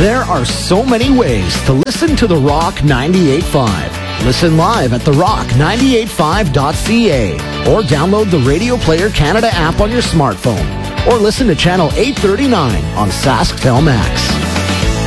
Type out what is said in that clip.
There are so many ways to listen to The Rock 98.5. Listen live at therock985.ca or download the Radio Player Canada app on your smartphone or listen to channel 839 on SaskTel Max.